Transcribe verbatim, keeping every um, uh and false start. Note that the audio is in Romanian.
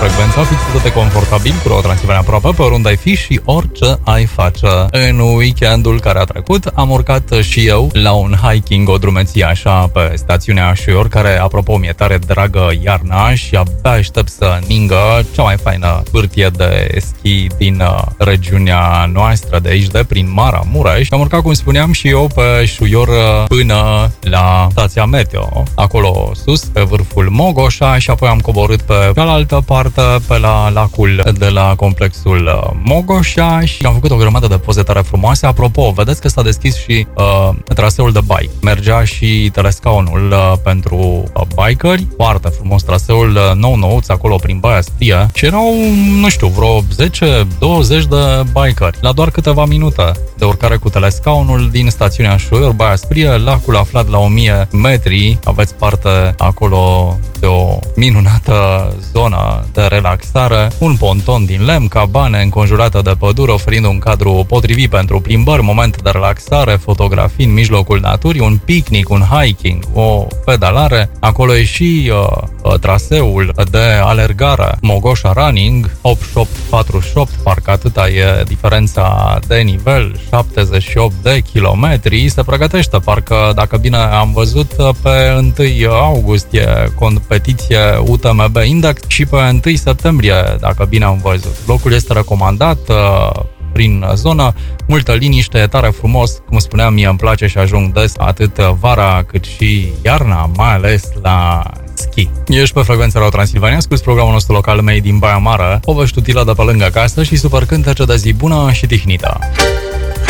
frecvența, fixă-te confortabil cu o Transilvania aproape pe oriunde ai fi și orice ai face. În weekendul care a trecut am urcat și eu la un hiking, o drumeție așa pe stațiunea Șuior, care, apropo, mi-e tare dragă iarna și abia aștept să ningă cea mai faină pârtie de schi din uh, regiunea noastră de aici, de prin Maramureș. Am urcat, cum spuneam, și eu pe Șuior până la stația meteo, acolo sus, pe vârful Mogoșa, și apoi am coborât pe cealaltă parte, pe la lacul de la complexul Mogoșa, și am făcut o grămadă de poze tare frumoase. Apropo, vedeți că s-a deschis și uh, traseul de bike. Mergea și telescaunul uh, pentru uh, bikeri. Foarte frumos traseul, uh, nou-nouț acolo prin Baia Sprie, și erau, nu știu, vreo zece douăzeci de bikeri la doar câteva minute de urcare cu telescaunul din stațiunea Șuior, Baia Sprie, lacul aflat la o mie metri. Aveți parte acolo de o minunată zonă de relaxare, un ponton din lemn, cabane înconjurată de pădure, oferind un cadru potrivit pentru plimbări, moment de relaxare, fotografii în mijlocul naturii, un picnic, un hiking, o pedalare. Acolo e și uh, traseul de alergare Mogoșa Running, optzeci și opt patruzeci și opt, parcă atâta e diferența de nivel, șaptezeci și opt de kilometri. Se pregătește, parcă, dacă bine am văzut, pe întâi august e competiție U T M B Index și pe întâi septembrie, dacă bine am văzut. Locul este recomandat uh, prin zonă, multă liniște, e tare frumos, cum spuneam, mie îmi place și ajung des atât vara cât și iarna, mai ales la schi. Ești pe frecvența Radio Transilvania, asculti programul nostru local Made din Baia Mare, povești utile de pe lângă casă și super cântece de zi bună și tihnită.